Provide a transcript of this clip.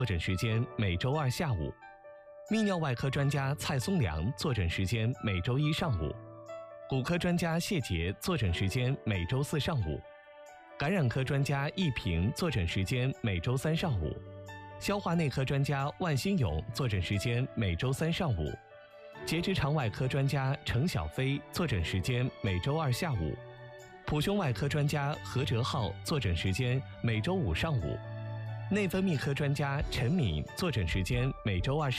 坐诊时间每周二下午；泌尿外科专家蔡松良坐诊时间每周一上午；骨科专家谢杰坐诊时间每周四上午；感染科专家易平坐诊时间每周三上午；消化内科专家万新勇坐诊时间每周三上午；结直肠外科专家程小飞坐诊时间每周二下午；普胸外科专家何哲浩坐诊时间每周五上午；内分泌科专家陈敏坐诊时间每周二上午。